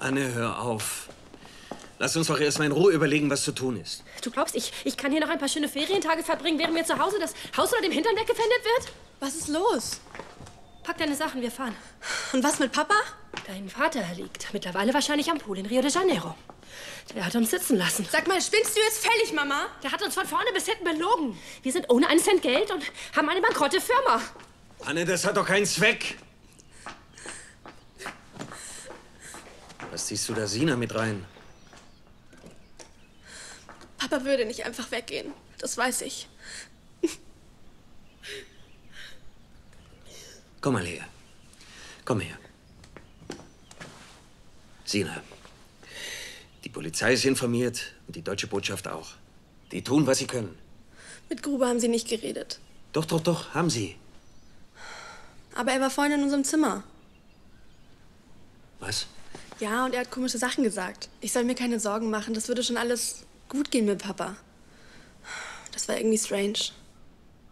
Anne, hör auf. Lass uns doch erstmal in Ruhe überlegen, was zu tun ist. Du glaubst, ich kann hier noch ein paar schöne Ferientage verbringen, während mir zu Hause das Haus unter dem Hintern weggepfändet wird? Was ist los? Pack deine Sachen, wir fahren. Und was mit Papa? Dein Vater liegt mittlerweile wahrscheinlich am Pool in Rio de Janeiro. Der hat uns sitzen lassen. Sag mal, spinnst du jetzt völlig, Mama? Der hat uns von vorne bis hinten belogen. Wir sind ohne einen Cent Geld und haben eine bankrotte Firma. Anne, das hat doch keinen Zweck. Was ziehst du da Sina mit rein? Papa würde nicht einfach weggehen. Das weiß ich. Komm mal her. Komm her. Sina, die Polizei ist informiert und die deutsche Botschaft auch. Die tun, was sie können. Mit Gruber haben Sie nicht geredet. Doch, doch, doch, haben sie. Aber er war vorhin in unserem Zimmer. Was? Ja, und er hat komische Sachen gesagt. Ich soll mir keine Sorgen machen. Das würde schon alles gut gehen mit Papa. Das war irgendwie strange.